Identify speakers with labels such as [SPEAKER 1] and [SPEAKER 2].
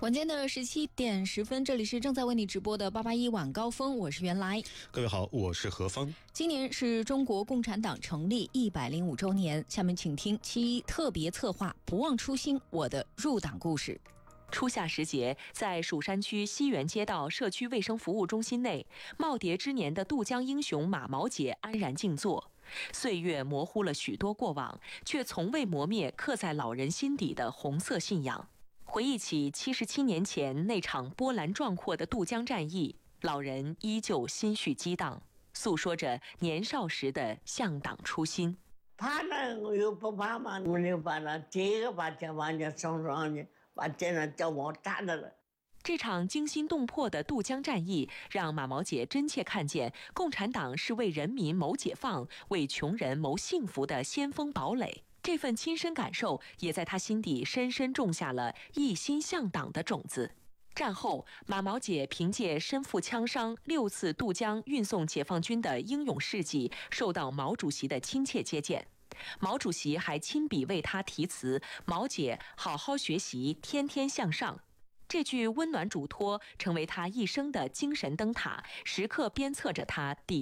[SPEAKER 1] 晚间的17:10，这里是正在为你直播的881晚高峰，我是袁来。
[SPEAKER 2] 各位好，我是何芳。
[SPEAKER 1] 今年是中国共产党成立105周年，下面请听其特别策划《不忘初心：我的入党故事》。
[SPEAKER 3] 初夏时节，在蜀山区西园街道社区卫生服务中心内，耄耋之年的渡江英雄马毛姐安然静坐。岁月模糊了许多过往，却从未磨灭刻在老人心底的红色信仰。回忆起77年前那场波澜壮阔的渡江战役，老人依旧心绪激荡，诉说着年少时的向党初心。
[SPEAKER 4] 怕了我又不怕嘛，我就把它这个把这完全送上去，把这个叫我炸的了。
[SPEAKER 3] 这场惊心动魄的渡江战役，让马毛姐真切看见共产党是为人民谋解放、为穷人谋幸福的先锋堡垒。这份亲身感受，也在她心底深深种下了一心向党的种子。战后，马毛姐凭借身负枪伤6次渡江运送解放军的英勇事迹，受到毛主席的亲切接见。毛主席还亲笔为她题词：“毛姐，好好学习，天天向上。”这句温暖嘱托成为她一生的精神灯塔，时刻鞭策着她